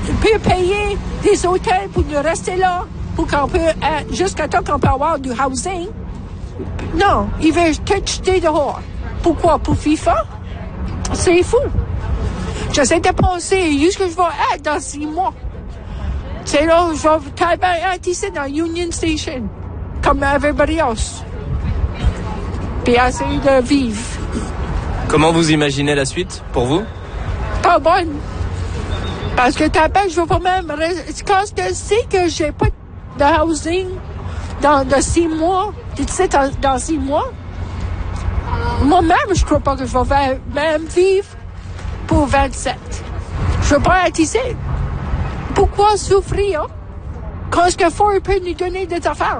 peut payer des hôtels pour nous rester là, pour qu'on peut, jusqu'à temps qu'on peut avoir du housing. Non, il veut tout jeter dehors. Pourquoi? Pour FIFA? C'est fou. J'essaie de penser où est-ce que je vais être dans 6 mois. C'est là, je vais être ici dans Union Station, comme everybody else. Puis essayer de vivre. Comment vous imaginez la suite pour vous? Pas bonne. Parce que je vais pas même quand je sais que j'ai pas de housing dans 6 mois, tu sais, dans 6 mois, moi-même, je crois pas que je vais même vivre pour 27. Je veux pas être ici. Pourquoi souffrir quand est-ce que Ford peut nous donner des affaires?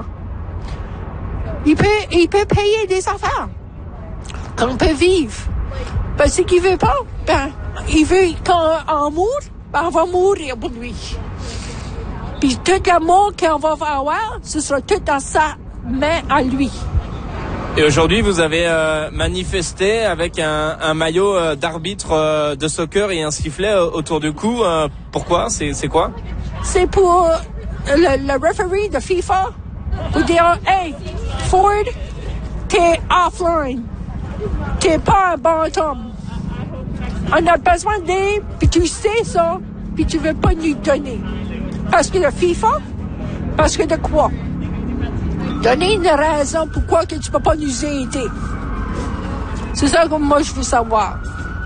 Il peut payer des affaires qu'on peut vivre. Parce qu'il veut pas, il veut qu'on moure, on va mourir pour lui. Puis tout le monde qu'on va avoir, ce sera tout dans sa main à lui. Et aujourd'hui, vous avez manifesté avec un maillot d'arbitre de soccer et un sifflet autour du cou. Pourquoi? C'est quoi? C'est pour le referee de FIFA pour dire, hey, Ford, t'es offline. T'es pas un bon homme. On a besoin d'aide, puis tu sais ça, puis tu veux pas nous donner. Parce que le FIFA? Parce que de quoi? Donner une raison pourquoi que tu peux pas nous aider. C'est ça que moi je veux savoir.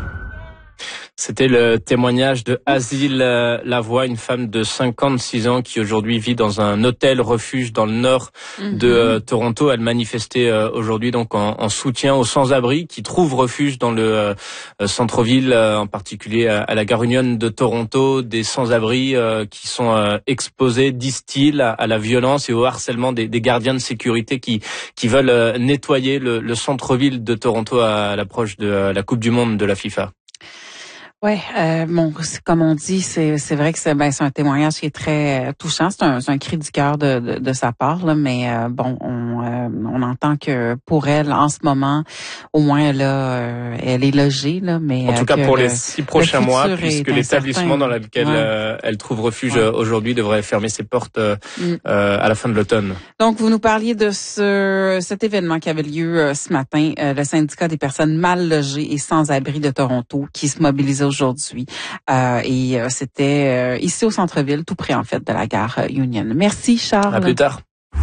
C'était le témoignage de Asile Lavoie, une femme de 56 ans qui aujourd'hui vit dans un hôtel refuge dans le nord de Toronto. Elle manifestait aujourd'hui donc en soutien aux sans-abri qui trouvent refuge dans le centre-ville, en particulier à la gare Union de Toronto, des sans-abri qui sont exposés, disent-ils, à la violence et au harcèlement des gardiens de sécurité qui veulent nettoyer le centre-ville de Toronto à l'approche de la Coupe du Monde de la FIFA. Ouais, bon, comme on dit, c'est vrai que c'est un témoignage qui est très touchant. C'est un cri du cœur de sa part, là, mais bon, on entend que pour elle, en ce moment, au moins elle est logée, là, mais en tout cas pour les 6 prochains mois, puisque l'établissement dans lequel elle trouve refuge aujourd'hui devrait fermer ses portes à la fin de l'automne. Donc, vous nous parliez de cet événement qui avait lieu ce matin, le syndicat des personnes mal logées et sans abri de Toronto, qui se mobilisait aujourd'hui. Et c'était ici au centre-ville, tout près en fait de la gare Union. Merci Charles. À plus tard.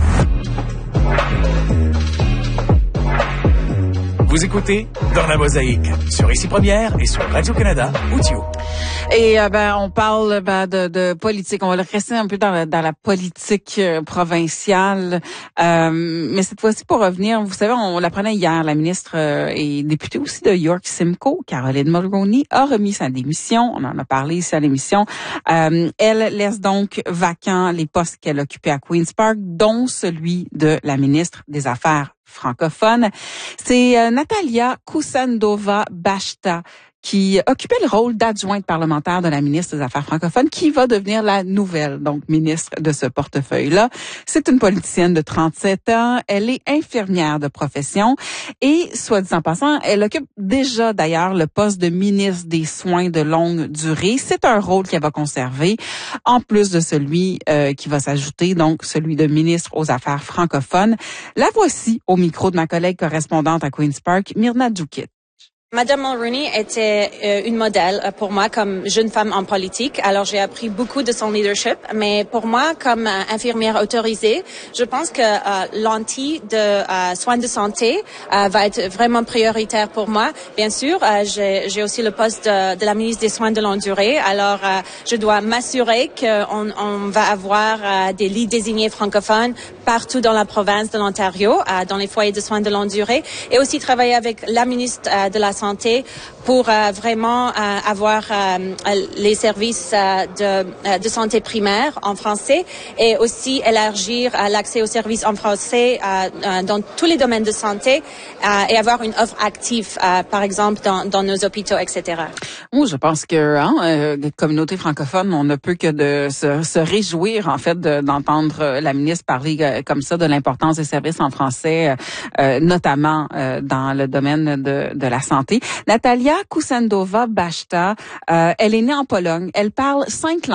Vous écoutez Dans la Mosaïque sur Ici Première et sur Radio-Canada Audio. Et on parle de politique. On va rester un peu dans la politique provinciale, mais cette fois-ci pour revenir, vous savez, on l'apprenait hier, la ministre et députée aussi de York Simcoe, Caroline Mulroney, a remis sa démission. On en a parlé ici à l'émission. Elle laisse donc vacants les postes qu'elle occupait à Queen's Park, dont celui de la ministre des Affaires francophones. C'est Natalia Kusandova-Bashta qui occupait le rôle d'adjointe parlementaire de la ministre des Affaires francophones, qui va devenir la nouvelle ministre de ce portefeuille-là. C'est une politicienne de 37 ans. Elle est infirmière de profession et, soit dit en passant, elle occupe déjà d'ailleurs le poste de ministre des Soins de longue durée. C'est un rôle qu'elle va conserver, en plus de celui qui va s'ajouter, donc celui de ministre aux Affaires francophones. La voici au micro de ma collègue correspondante à Queen's Park, Myrna Djoukit. Madame Mulroney était une modèle pour moi comme jeune femme en politique. Alors j'ai appris beaucoup de son leadership, mais pour moi comme infirmière autorisée, je pense que l'anti de soins de santé va être vraiment prioritaire pour moi. Bien sûr, j'ai aussi le poste de la ministre des Soins de longue durée. Alors je dois m'assurer qu'on va avoir des lits désignés francophones partout dans la province de l'Ontario, dans les foyers de soins de longue durée, et aussi travailler avec la ministre de la Santé pour vraiment avoir les services de santé primaire en français et aussi élargir l'accès aux services en français dans tous les domaines de santé et avoir une offre active, par exemple, dans nos hôpitaux, etc. Moi, je pense que les communautés francophones, on ne peut que de se réjouir, en fait, d'entendre la ministre parler comme ça de l'importance des services en français, notamment dans le domaine de la santé. Natalia Kusandova-Bashta, elle est née en Pologne. Elle parle 5 langues.